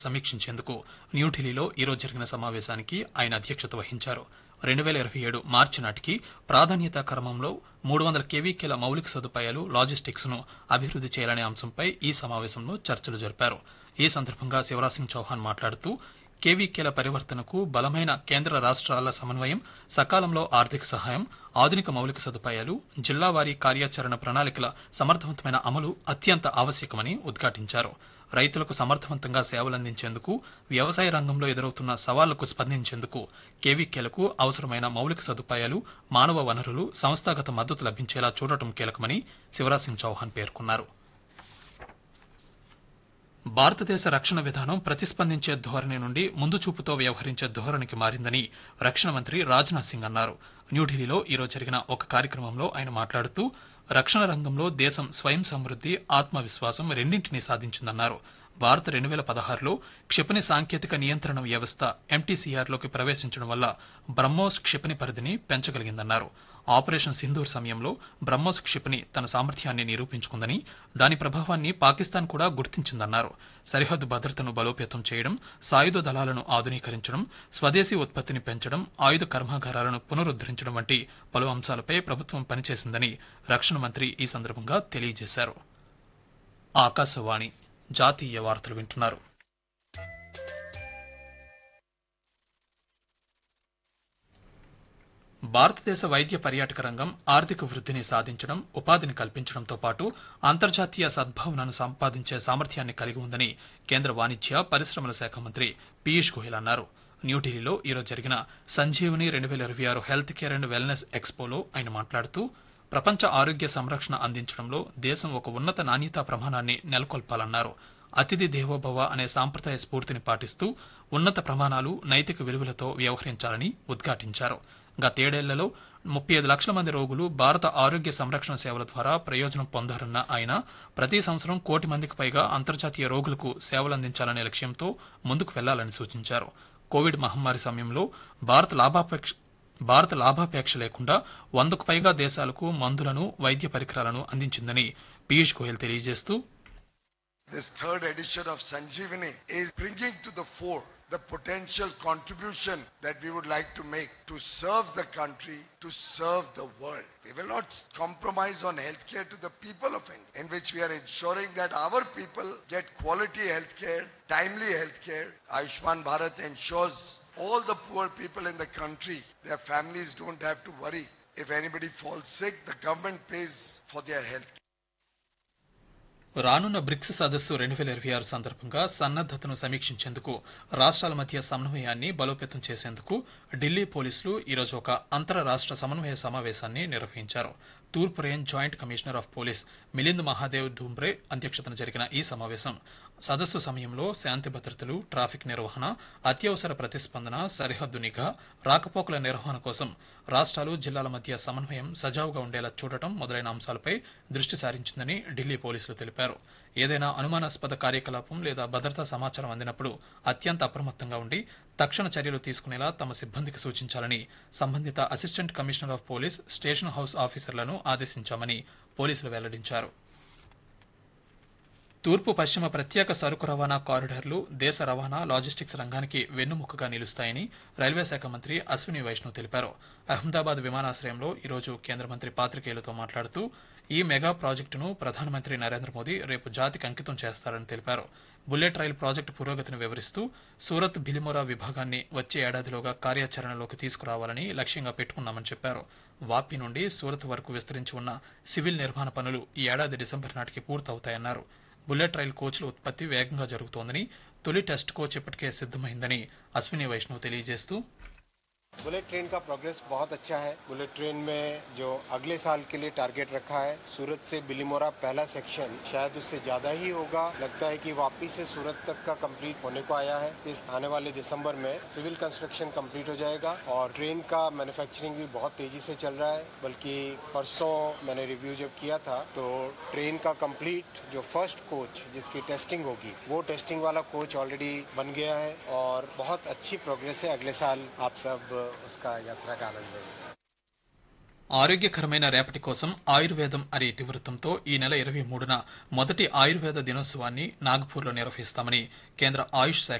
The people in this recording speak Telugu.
సమీక్షించేందుకు న్యూఢిల్లీలో ఈరోజు జరిగిన సమావేశానికి ఆయన అధ్యక్షత వహించారు. 2027 మార్చి నాటికి ప్రాధాన్యతా క్రమంలో 300 కేవీకేల మౌలిక సదుపాయాలు, లాజిస్టిక్స్ ను అభివృద్ధి చేయాలనే అంశంపై ఈ సమావేశంలో చర్చలు జరిపారు. ఈ సందర్భంగా శివరాజ్ సింగ్ చౌహాన్ మాట్లాడుతూ కేవీకేల పరివర్తనకు బలమైన కేంద్ర రాష్ట్రాల సమన్వయం, సకాలంలో ఆర్థిక సహాయం, ఆధునిక మౌలిక సదుపాయాలు, జిల్లావారీ కార్యాచరణ ప్రణాళికల సమర్థవంతమైన అమలు అత్యంత ఆవశ్యకమని ఉద్ఘాటించారు. రైతులకు సమర్థవంతంగా సేవలందించేందుకు, వ్యవసాయ రంగంలో ఎదురవుతున్న సవాళ్లకు స్పందించేందుకు కేవీకేలకు అవసరమైన మౌలిక సదుపాయాలు, మానవ వనరులు, సంస్థాగత మద్దతు లభించేలా చూడటం కీలకమని శివరాజ్ సింగ్ చౌహాన్ పేర్కొన్నారు. భారతదేశ రక్షణ విధానం ప్రతిస్పందించే ధోరణి నుండి ముందు చూపుతో వ్యవహరించే ధోరణికి మారిందని రక్షణ మంత్రి రాజ్నాథ్ సింగ్ అన్నారు. న్యూఢిల్లీలో ఈరోజు జరిగిన ఒక కార్యక్రమంలో ఆయన మాట్లాడుతూ రక్షణ రంగంలో దేశం స్వయం సమృద్ధి, ఆత్మవిశ్వాసం రెండింటినీ సాధించిందన్నారు. భారత్ 2016లో క్షిపణి సాంకేతిక నియంత్రణ వ్యవస్థ ఎంటీసీఆర్లోకి ప్రవేశించడం వల్ల బ్రహ్మోస్ క్షిపణి పరిధిని పెంచగలిగిందన్నారు. ఆపరేషన్ సింధూర్ సమయంలో బ్రహ్మోస్ క్షిపణి తన సామర్థ్యాన్ని నిరూపించుకుందని, దాని ప్రభావాన్ని పాకిస్తాన్ కూడా గుర్తించిందన్నారు. సరిహద్దు భద్రతను బలోపేతం చేయడం, సాయుధ దళాలను ఆధునీకరించడం, స్వదేశీ ఉత్పత్తిని పెంచడం, ఆయుధ కర్మాగారాలను పునరుద్దరించడం వంటి పలు అంశాలపై ప్రభుత్వం పనిచేసిందని రక్షణ మంత్రి ఈ సందర్భంగా తెలియజేశారు. ఆకాశవాణి జాతీయ వార్తలు వింటున్నారు. భారతదేశ వైద్య పర్యాటక రంగం ఆర్థిక వృద్ధిని సాధించడం, ఉపాధిని కల్పించడంతో పాటు అంతర్జాతీయ సద్భావనను సంపాదించే సామర్థ్యాన్ని కలిగి ఉందని కేంద్ర వాణిజ్య, పరిశ్రమల శాఖ మంత్రి పీయూష్ గోయల్ అన్నారు. న్యూఢిల్లీలో ఈరోజు జరిగిన Sanjeevani 2026 health care and wellness ఎక్స్పోలో ఆయన మాట్లాడుతూ ప్రపంచ ఆరోగ్య సంరక్షణ అందించడంలో దేశం ఒక ఉన్నత నాణ్యతా ప్రమాణాన్ని నెలకొల్పాలన్నారు. అతిథి దేవోభవ అనే సాంప్రదాయ స్ఫూర్తిని పాటిస్తూ ఉన్నత ప్రమాణాలు, నైతిక విలువలతో వ్యవహరించాలని ఉద్ఘాటించారు. గతేడేళ్లలో 35 లక్షల మంది రోగులు భారత ఆరోగ్య సంరక్షణ సేవల ద్వారా ప్రయోజనం పొందారన్న ఆయన ప్రతి సంవత్సరం 1 కోటి మందికి పైగా అంతర్జాతీయ రోగులకు సేవలందించాలనే లక్ష్యంతో ముందుకు వెళ్లాలని సూచించారు. కోవిడ్ మహమ్మారి సమయంలో భారత లాభాపేక్ష లేకుండా 100కు పైగా దేశాలకు మందులను, వైద్య పరికరాలను అందించిందని పీయూష్ గోయల్ తెలియజేస్తూ This third edition of Sanjeevani is bringing to the fore the potential contribution that we would like to make to serve the country, to serve the world. We will not compromise on healthcare to the people of India, in which we are ensuring that our people get quality healthcare, timely healthcare. Ayushman Bharat ensures all the poor people in the country, their families don't have to worry. If anybody falls sick, the government pays for their health. రానున్న బ్రిక్స్ సదస్సు 2026 సందర్భంగా సన్నద్దతను సమీక్షించేందుకు రాష్ట్రాల మధ్య సమన్వయాన్ని బలోపేతం చేసేందుకు ఢిల్లీ పోలీసులు ఈరోజు ఒక అంతరరాష్ట్ర సమన్వయ సమావేశాన్ని నిర్వహించారు. తూర్పు range joint commissioner of police Milind Mahadev Dhumbre అధ్యక్షతన జరిగిన ఈ సమావేశం సదస్సు సమయంలో శాంతి భద్రతలు, ట్రాఫిక్ నిర్వహణ, అత్యవసర ప్రతిస్పందన, సరిహద్దు నిఘా, రాకపోకల నిర్వహణ కోసం రాష్ట్రాలు, జిల్లాల మధ్య సమన్వయం సజావుగా ఉండేలా చూడటం మొదలైన అంశాలపై దృష్టి సారించిందని ఢిల్లీ పోలీసులు తెలిపారు. ఏదైనా అనుమానాస్పద కార్యకలాపం లేదా భద్రతా సమాచారం అందినప్పుడు అత్యంత అప్రమత్తంగా ఉండి తక్షణ చర్యలు తీసుకునేలా తమ సిబ్బందికి సూచించాలని సంబంధిత assistant commissioner of police, station house ఆఫీసర్లను ఆదేశించామని పోలీసులు వెల్లడించారు. తూర్పు పశ్చిమ ప్రత్యేక సరుకు రవాణా కారిడార్లు దేశ రవాణా, లాజిస్టిక్స్ రంగానికి వెన్నుముకగా నిలుస్తాయని రైల్వే శాఖ మంత్రి అశ్విని వైష్ణవ్ తెలిపారు. అహ్మదాబాద్ విమానాశ్రయంలో ఈరోజు కేంద్ర మంత్రి పాత్రికేయులతో మాట్లాడుతూ ఈ మెగా ప్రాజెక్టును ప్రధానమంత్రి నరేంద్ర మోదీ రేపు జాతికి అంకితం చేస్తారని తెలిపారు. బుల్లెట్ రైలు ప్రాజెక్టు పురోగతిని వివరిస్తూ సూరత్ బిలిమోరా విభాగాన్ని వచ్చే ఏడాదిలోగా కార్యాచరణలోకి తీసుకురావాలని లక్ష్యంగా పెట్టుకున్నామని చెప్పారు. వాపి నుండి సూరత్ వరకు విస్తరించి ఉన్న సివిల్ నిర్మాణ పనులు ఈ ఏడాది డిసెంబర్ నాటికి పూర్తవుతాయన్నారు. బుల్లెట్ రైలు కోచ్ల ఉత్పత్తి వేగంగా జరుగుతోందని, తొలి టెస్ట్ కోచ్ ఇప్పటికే సిద్ధమైందని అశ్విని వైష్ణవ్ తెలియజేస్తూ बुलेट ट्रेन का प्रोग्रेस बहुत अच्छा है। बुलेट ट्रेन में जो अगले साल के लिए टारगेट रखा है, सूरत से बिलीमोरा पहला सेक्शन शायद उससे ज्यादा ही होगा। लगता है कि वापी से सूरत तक का कंप्लीट होने को आया है। इस आने वाले दिसंबर में सिविल कंस्ट्रक्शन कंप्लीट हो जाएगा और ट्रेन का मैन्युफैक्चरिंग भी बहुत तेजी से चल रहा है। बल्कि परसों मैंने रिव्यू जब किया था तो ट्रेन का कंप्लीट जो फर्स्ट कोच जिसकी टेस्टिंग होगी वो टेस्टिंग वाला कोच ऑलरेडी बन गया है और बहुत अच्छी प्रोग्रेस है। अगले साल आप सब उसका यात्रा का आनंद लेंगे. ఆరోగ్యకరమైన రేపటి కోసం ఆయుర్వేదం అనే ఇతివృత్తంతో ఈ నెల 23న మొదటి ఆయుర్వేద దినోత్సవాన్ని నాగపూర్లో నిర్వహిస్తామని కేంద్ర ఆయుష్ శాఖ